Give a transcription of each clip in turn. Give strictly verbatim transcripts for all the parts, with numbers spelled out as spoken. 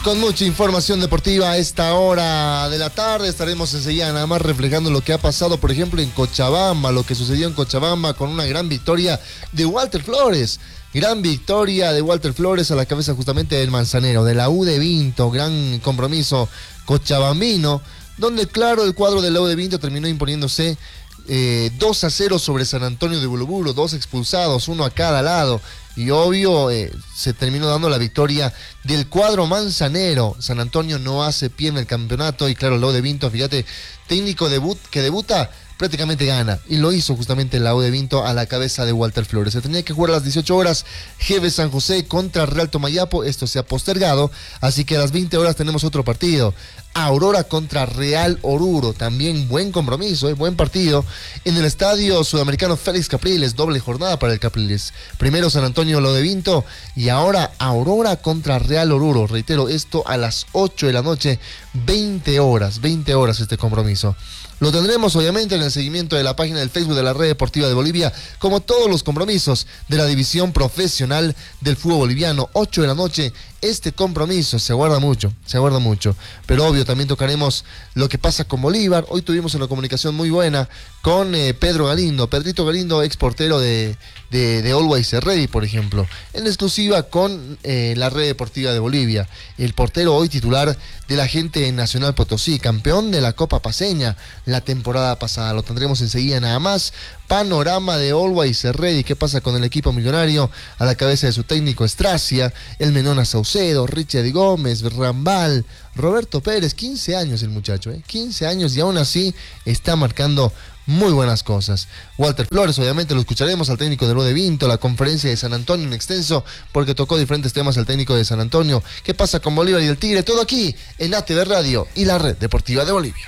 Con mucha información deportiva a esta hora de la tarde. Estaremos enseguida nada más reflejando lo que ha pasado, por ejemplo, en Cochabamba, lo que sucedió en Cochabamba con una gran victoria de Walter Flores. Gran victoria de Walter Flores a la cabeza justamente del Manzanero, de la U de Vinto. Gran compromiso cochabambino, donde claro, el cuadro de la U de Vinto terminó imponiéndose eh, dos a cero sobre San Antonio de Bulubulu, dos expulsados, uno a cada lado. Y obvio, eh, se terminó dando la victoria del cuadro manzanero. San Antonio no hace pie en el campeonato y claro, la U de Vinto, fíjate, técnico debut que debuta, prácticamente gana. Y lo hizo justamente la U de Vinto a la cabeza de Walter Flores. Se tenía que jugar a las dieciocho horas G B San José contra Real Tomayapo. Esto se ha postergado, así que a las veinte horas tenemos otro partido. Aurora contra Real Oruro, también buen compromiso, eh, buen partido en el estadio sudamericano Félix Capriles, doble jornada para el Capriles. Primero San Antonio lo de Vinto y ahora Aurora contra Real Oruro. Reitero, esto a las ocho de la noche, veinte horas, veinte horas este compromiso. Lo tendremos obviamente en el seguimiento de la página del Facebook de la Red Deportiva de Bolivia, como todos los compromisos de la división profesional del fútbol boliviano. ocho de la noche, este compromiso se aguarda mucho, se aguarda mucho. Pero obvio, también tocaremos lo que pasa con Bolívar. Hoy tuvimos una comunicación muy buena con eh, Pedro Galindo, Pedrito Galindo, ex portero de, de, de Always Ready, por ejemplo, en exclusiva con eh, la Red Deportiva de Bolivia. El portero hoy titular de la gente Nacional Potosí, campeón de la Copa Paceña la temporada pasada. Lo tendremos enseguida nada más. Panorama de Always Ready, qué pasa con el equipo millonario a la cabeza de su técnico Estracia, el Menona Saucedo, Richard Gómez, Rambal, Roberto Pérez, quince años el muchacho, ¿eh? quince años y aún así está marcando muy buenas cosas. Walter Flores, obviamente lo escucharemos al técnico de Lo de Vinto, la conferencia de San Antonio en extenso, porque tocó diferentes temas al técnico de San Antonio. ¿Qué pasa con Bolívar y el Tigre? Todo aquí en A T V Radio y la Red Deportiva de Bolivia.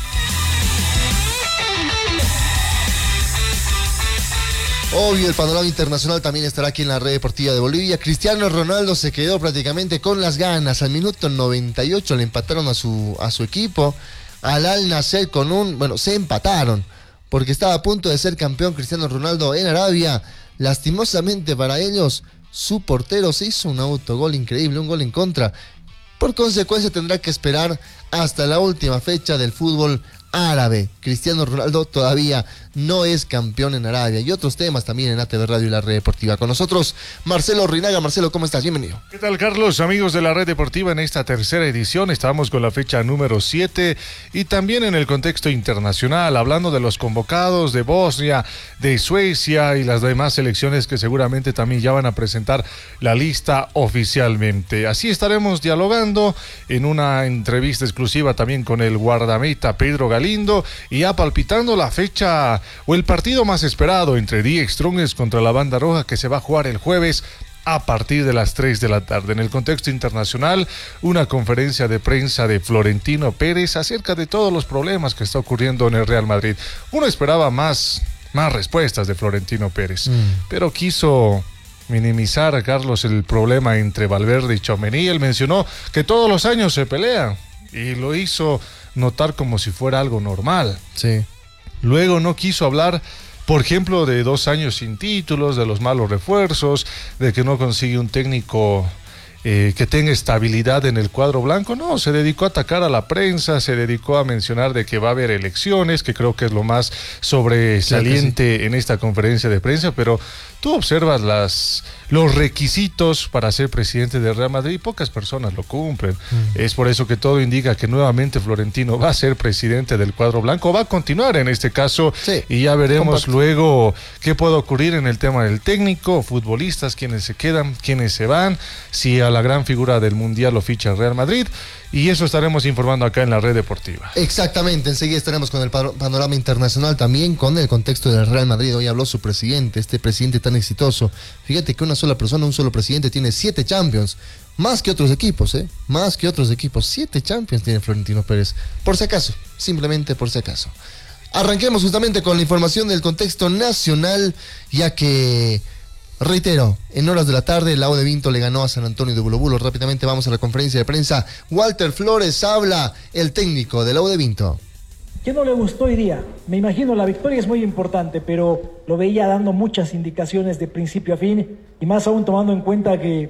Obvio, el panorama internacional también estará aquí en la Red Deportiva de Bolivia. Cristiano Ronaldo se quedó prácticamente con las ganas. Al minuto noventa y ocho le empataron a su, a su equipo, al Al Nassr, con un... Bueno, se empataron, porque estaba a punto de ser campeón Cristiano Ronaldo en Arabia. Lastimosamente para ellos, su portero se hizo un autogol increíble, un gol en contra. Por consecuencia tendrá que esperar hasta la última fecha del fútbol árabe. Cristiano Ronaldo todavía no es campeón en Arabia. Y otros temas también en A T V Radio y la Red Deportiva. Con nosotros Marcelo Rinaga. Marcelo, ¿cómo estás? Bienvenido. ¿Qué tal, Carlos? Amigos de la Red Deportiva, en esta tercera edición estamos con la fecha número siete y también en el contexto internacional, hablando de los convocados de Bosnia, de Suecia y las demás selecciones que seguramente también ya van a presentar la lista oficialmente. Así estaremos dialogando en una entrevista exclusiva también con el guardameta Pedro Galindo y ya palpitando la fecha o el partido más esperado entre Die Strongest contra la Banda Roja, que se va a jugar el jueves a partir de las tres de la tarde. En el contexto internacional, una conferencia de prensa de Florentino Pérez acerca de todos los problemas que está ocurriendo en el Real Madrid. Uno esperaba más, más respuestas de Florentino Pérez, mm. pero quiso minimizar a Carlos el problema entre Valverde y Tchouaméni. Él mencionó que todos los años se pelean y lo hizo notar como si fuera algo normal. Sí. Luego no quiso hablar, por ejemplo, de dos años sin títulos, de los malos refuerzos, de que no consigue un técnico eh, que tenga estabilidad en el cuadro blanco. No, se dedicó a atacar a la prensa, se dedicó a mencionar de que va a haber elecciones, que creo que es lo más sobresaliente sí. en esta conferencia de prensa, pero tú observas las, los requisitos para ser presidente del Real Madrid y pocas personas lo cumplen. Mm. Es por eso que todo indica que nuevamente Florentino va a ser presidente del cuadro blanco, va a continuar en este caso sí. y ya veremos Compacto. luego qué puede ocurrir en el tema del técnico, futbolistas, quienes se quedan, quienes se van, si a la gran figura del Mundial lo ficha el Real Madrid. Y eso estaremos informando acá en la Red Deportiva. Exactamente, enseguida estaremos con el panorama internacional, también con el contexto del Real Madrid. Hoy habló su presidente, este presidente tan exitoso. Fíjate que una sola persona, un solo presidente tiene siete Champions, más que otros equipos, ¿eh? Más que otros equipos, siete Champions tiene Florentino Pérez. Por si acaso, simplemente por si acaso. Arranquemos justamente con la información del contexto nacional, ya que... Reitero, en horas de la tarde, la U de Vinto le ganó a San Antonio de Bulubulu. Rápidamente vamos a la conferencia de prensa. Walter Flores habla, el técnico de la U de Vinto. ¿Qué no le gustó hoy día? Me imagino la victoria es muy importante, pero lo veía dando muchas indicaciones de principio a fin, y más aún tomando en cuenta que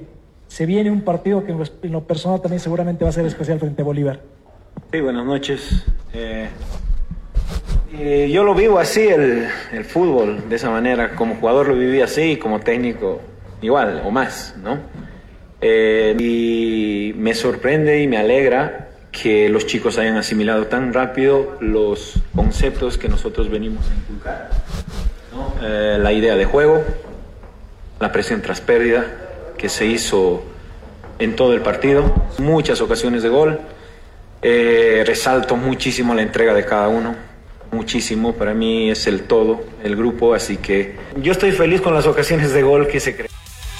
se viene un partido que en lo, en lo personal también seguramente va a ser especial frente a Bolívar. Sí, buenas noches. Eh, eh, yo lo vivo así, el, el fútbol, de esa manera. Como jugador lo viví así, como técnico igual o más, ¿no? Eh, y me sorprende y me alegra que los chicos hayan asimilado tan rápido los conceptos que nosotros venimos a inculcar, ¿no? Eh, la idea de juego, la presión tras pérdida, que se hizo en todo el partido, muchas ocasiones de gol. Eh, resalto muchísimo la entrega de cada uno, muchísimo. Para mí es el todo, el grupo, así que yo estoy feliz con las ocasiones de gol que se crean.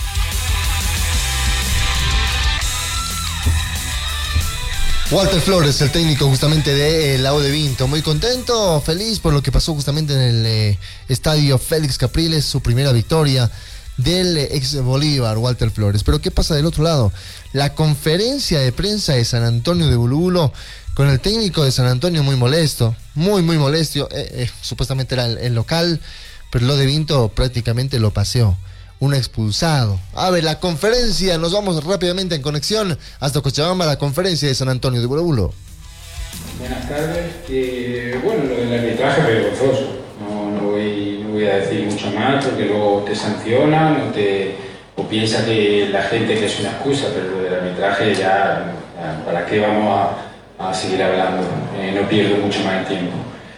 Walter Flores, el técnico justamente de la U de Vinto, muy contento, feliz por lo que pasó justamente en el eh, estadio Félix Capriles, su primera victoria del eh, ex Bolívar, Walter Flores. Pero ¿qué pasa del otro lado? La conferencia de prensa de San Antonio de Bulubulo, con el técnico de San Antonio muy molesto, muy muy molesto, eh, eh, supuestamente era el, el local, pero lo de Vinto prácticamente lo paseó. Un expulsado. A ver, la conferencia, nos vamos rápidamente en conexión hasta Cochabamba, la conferencia de San Antonio de Bulubulo. Buenas tardes. Eh, bueno, lo del arbitraje es vergonzoso. No, no, voy, no voy a decir mucho más porque luego te sancionan o, te, o piensa que la gente que es una excusa, pero lo del arbitraje ya, ya ¿para qué vamos a, a seguir hablando? Eh, no pierdo mucho más el tiempo.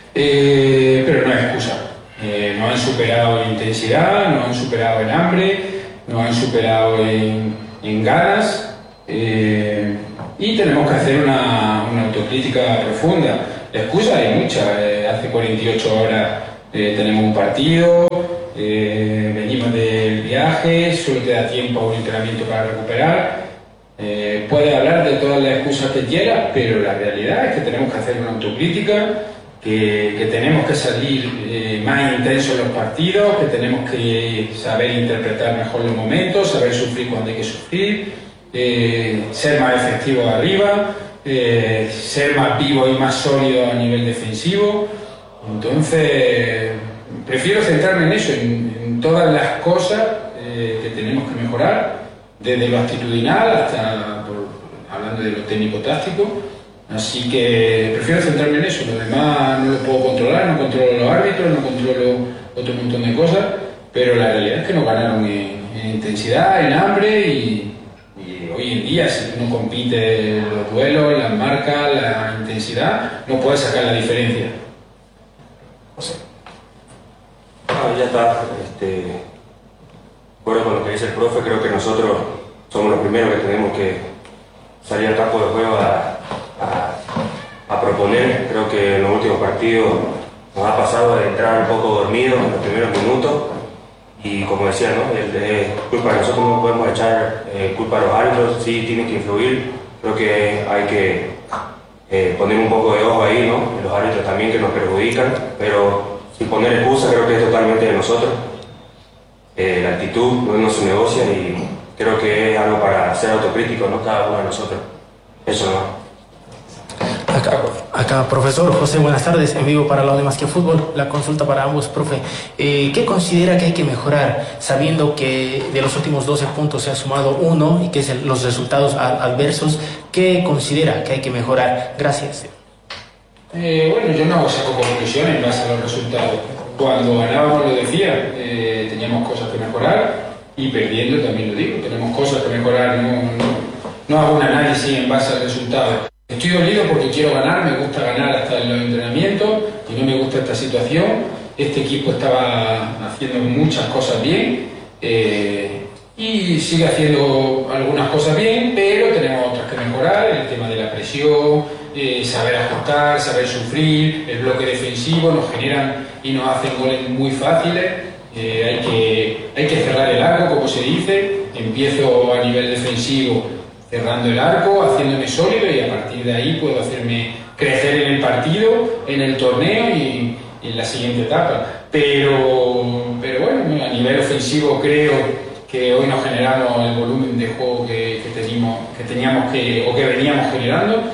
Eh, pero no es excusa. Eh, nos han superado en intensidad, nos han superado en hambre, nos han superado en, en ganas, eh, y tenemos que hacer una, una autocrítica profunda. Excusas hay muchas. Eh, hace cuarenta y ocho horas eh, tenemos un partido, eh, venimos del viaje, solo te da tiempo a un entrenamiento para recuperar. Eh, puedes hablar de todas las excusas que quieras, pero la realidad es que tenemos que hacer una autocrítica. Que, que tenemos que salir eh, más intensos en los partidos, que tenemos que saber interpretar mejor los momentos, saber sufrir cuando hay que sufrir, eh, ser más efectivos arriba, eh, ser más vivos y más sólidos a nivel defensivo. Entonces, prefiero centrarme en eso, en, en todas las cosas eh, que tenemos que mejorar, desde lo actitudinal hasta, por, hablando de lo técnico-táctico. Así que prefiero centrarme en eso. Lo demás no lo puedo controlar, no controlo los árbitros, no controlo otro montón de cosas, pero la realidad es que nos ganaron en, en intensidad, en hambre, y, y hoy en día si tú no compites los duelos, las marcas, la intensidad, no puedes sacar la diferencia. José. Ah, ya está. Este, bueno, con lo que dice el profe, creo que nosotros somos los primeros que tenemos que salir al campo de juego a A, a proponer. Creo que en los últimos partidos nos ha pasado de entrar un poco dormidos en los primeros minutos y, como decía, ¿no? El de culpa de nosotros, no podemos echar eh, culpa a los árbitros, sí tienen que influir. Creo que hay que eh, poner un poco de ojo ahí, ¿no? Los árbitros también que nos perjudican, pero sin poner excusa, creo que es totalmente de nosotros. Eh, la actitud no se negocia y creo que es algo para ser autocrítico, ¿no? Cada uno de nosotros. Eso no. Acá, acá, profesor José, buenas tardes, en vivo para la de Más que Fútbol, la consulta para ambos, profe. Eh, ¿Qué considera que hay que mejorar, sabiendo que de los últimos doce puntos se ha sumado uno y que es el, los resultados adversos? ¿Qué considera que hay que mejorar? Gracias. Eh, bueno, yo no saco conclusiones en base a los resultados. Cuando ganábamos lo decía, eh, teníamos cosas que mejorar, y perdiendo también lo digo, tenemos cosas que mejorar, no, no, no hago un análisis en base al resultado. Estoy dolido porque quiero ganar, me gusta ganar hasta en los entrenamientos y no me gusta esta situación. Este equipo estaba haciendo muchas cosas bien eh, y sigue haciendo algunas cosas bien, pero tenemos otras que mejorar, el tema de la presión, eh, saber ajustar, saber sufrir, el bloque defensivo, nos generan y nos hacen goles muy fáciles. Eh, hay que, hay que cerrar el arco, como se dice. Empiezo a nivel defensivo cerrando el arco, haciéndome sólido, y a partir de ahí puedo hacerme crecer en el partido, en el torneo y, y en la siguiente etapa. Pero, pero bueno, a nivel ofensivo creo que hoy nos generamos el volumen de juego que, que, teníamos, que teníamos que, o que veníamos generando,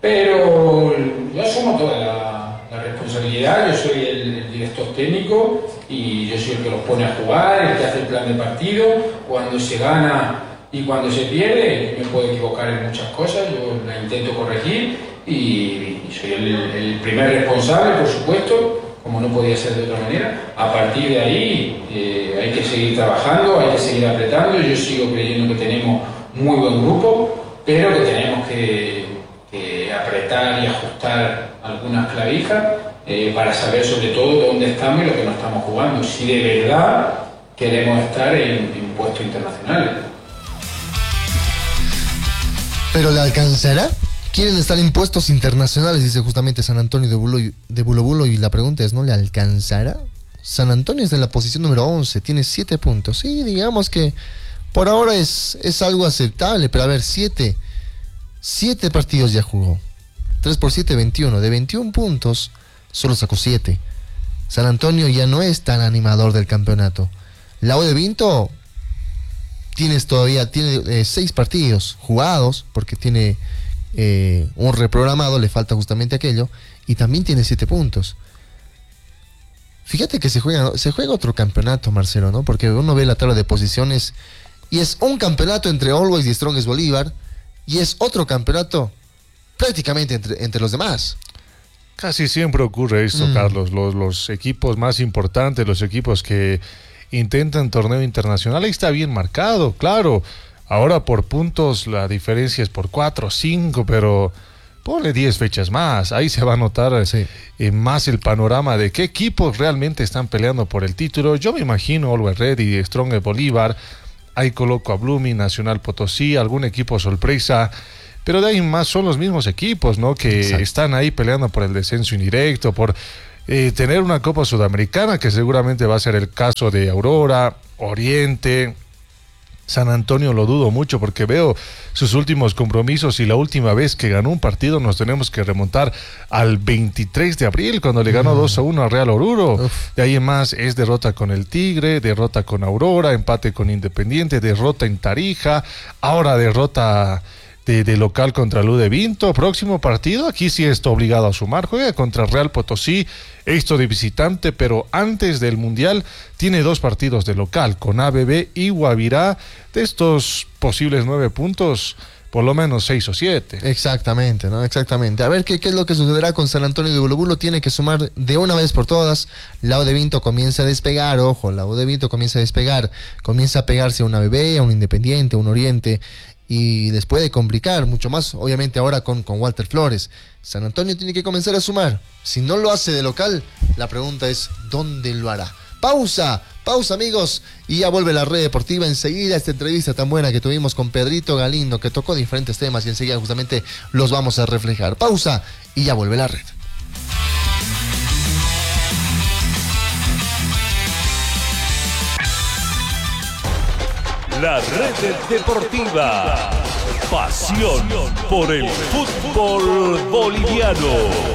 pero yo asumo toda la, la responsabilidad. Yo soy el, el director técnico y yo soy el que los pone a jugar, el que hace el plan de partido. Cuando se gana y cuando se pierde me puedo equivocar en muchas cosas, yo la intento corregir y soy el, el primer responsable, por supuesto, como no podía ser de otra manera. A partir de ahí eh, hay que seguir trabajando, hay que seguir apretando. Yo sigo creyendo que tenemos muy buen grupo, pero que tenemos que, que apretar y ajustar algunas clavijas eh, para saber sobre todo dónde estamos y lo que nos estamos jugando, si de verdad queremos estar en, en puestos internacionales. ¿Pero le alcanzará? Quieren estar en puestos internacionales, dice justamente San Antonio de Bulo, de Bulo Bulo, y la pregunta es, ¿no le alcanzará? San Antonio es de la posición número once, tiene siete puntos. Sí, digamos que por ahora es, es algo aceptable, pero a ver, siete, siete partidos ya jugó. tres por siete, veintiuno. De veintiún puntos, solo sacó siete. San Antonio ya no es tan animador del campeonato. La U de Vinto tienes todavía, tiene eh, seis partidos jugados, porque tiene eh, un reprogramado, le falta justamente aquello, y también tiene siete puntos. Fíjate que se juega, se juega otro campeonato, Marcelo, ¿no? Porque uno ve la tabla de posiciones y es un campeonato entre Always y Strongest Bolívar, y es otro campeonato prácticamente entre, entre los demás. Casi siempre ocurre esto, mm. Carlos. Los, los equipos más importantes, los equipos que intentan torneo internacional, ahí está bien marcado, claro. Ahora por puntos la diferencia es por cuatro o cinco, pero ponle diez fechas más. Ahí se va a notar sí. eh, más el panorama de qué equipos realmente están peleando por el título. Yo me imagino Always Ready, Strongest Bolívar, ahí coloco a Blooming, Nacional Potosí, algún equipo sorpresa. Pero de ahí más son los mismos equipos, ¿no? Que Exacto. están ahí peleando por el descenso indirecto, por eh, tener una Copa Sudamericana, que seguramente va a ser el caso de Aurora, Oriente, San Antonio. Lo dudo mucho porque veo sus últimos compromisos y la última vez que ganó un partido nos tenemos que remontar al veintitrés de abril, cuando le ganó mm. dos a uno a Real Oruro. Uf. De ahí en más es derrota con el Tigre, derrota con Aurora, empate con Independiente, derrota en Tarija, ahora derrota De, de local contra L U de Vinto. Próximo partido, aquí sí está obligado a sumar, juega contra Real Potosí, esto de visitante, pero antes del Mundial tiene dos partidos de local, con A B B y Guavirá. De estos posibles nueve puntos, por lo menos seis o siete. Exactamente, ¿no? Exactamente. A ver qué, qué es lo que sucederá con San Antonio de Bulo Bulo. Tiene que sumar de una vez por todas. La U de Vinto comienza a despegar, ojo, la U de Vinto comienza a despegar, comienza a pegarse a una A B B, a un Independiente, a un Oriente, y les puede complicar mucho más, obviamente ahora con, con Walter Flores. San Antonio tiene que comenzar a sumar. Si no lo hace de local, la pregunta es ¿dónde lo hará? Pausa, pausa amigos, y ya vuelve la Red Deportiva enseguida. Esta entrevista tan buena que tuvimos con Pedrito Galindo, que tocó diferentes temas, y enseguida justamente los vamos a reflejar. Pausa y ya vuelve la Red. La Red Deportiva, pasión por el fútbol boliviano.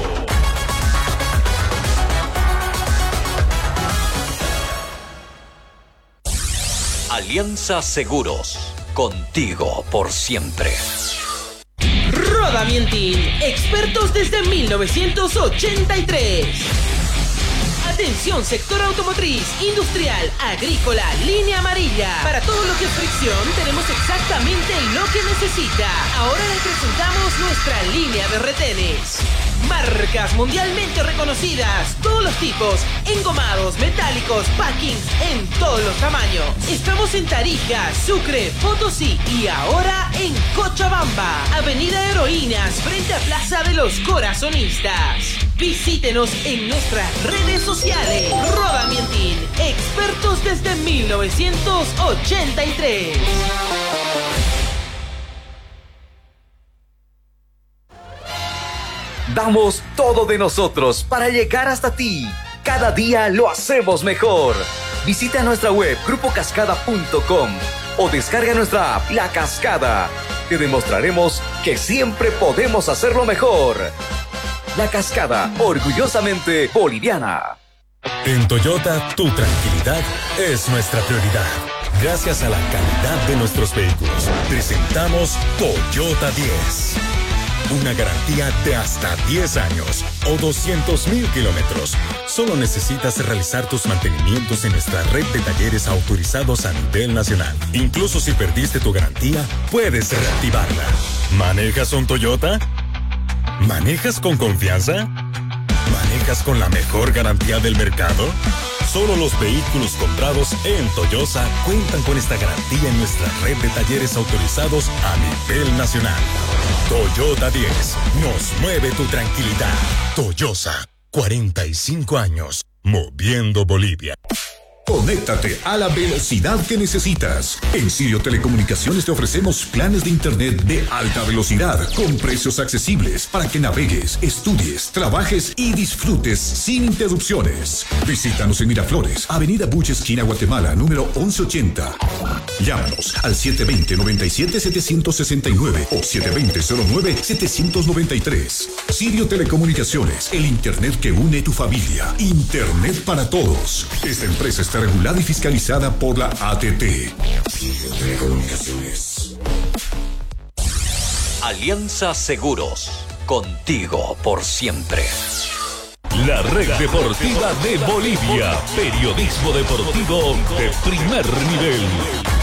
Alianza Seguros, contigo por siempre. Rodamientin, expertos desde mil novecientos ochenta y tres. Atención, sector automotriz, industrial, agrícola, línea amarilla. Para todo lo que es fricción, tenemos exactamente lo que necesita. Ahora les presentamos nuestra línea de retenes. Marcas mundialmente reconocidas, todos los tipos, engomados, metálicos, packings, en todos los tamaños. Estamos en Tarija, Sucre, Potosí y ahora en Cochabamba, Avenida Heroínas, frente a Plaza de los Corazonistas. Visítenos en nuestras redes sociales. Rodamientin, expertos desde mil novecientos ochenta y tres. Damos todo de nosotros para llegar hasta ti. Cada día lo hacemos mejor. Visita nuestra web grupo cascada punto com o descarga nuestra app La Cascada. Te demostraremos que siempre podemos hacerlo mejor. La Cascada, orgullosamente boliviana. En Toyota, tu tranquilidad es nuestra prioridad. Gracias a la calidad de nuestros vehículos, presentamos Toyota diez. una garantía de hasta diez años o doscientos mil kilómetros. Solo necesitas realizar tus mantenimientos en nuestra red de talleres autorizados a nivel nacional. Incluso si perdiste tu garantía, puedes reactivarla. ¿Manejas un Toyota? ¿Manejas con confianza? ¿Manejas con la mejor garantía del mercado? Solo los vehículos comprados en Toyosa cuentan con esta garantía en nuestra red de talleres autorizados a nivel nacional. Toyota diez, nos mueve tu tranquilidad. Toyosa, cuarenta y cinco años, moviendo Bolivia. Conéctate a la velocidad que necesitas. En Sirio Telecomunicaciones te ofrecemos planes de internet de alta velocidad con precios accesibles para que navegues, estudies, trabajes y disfrutes sin interrupciones. Visítanos en Miraflores, Avenida Buche, esquina Guatemala, número once ochenta. Llámanos al siete dos cero, nueve siete, siete seis nueve o siete dos cero, cero nueve, siete nueve tres. Sirio Telecomunicaciones, el internet que une tu familia. Internet para todos. Esta empresa está regulada y fiscalizada por la A T T. Telecomunicaciones. Alianza Seguros, contigo por siempre. La Red Deportiva de Bolivia, periodismo deportivo de primer nivel.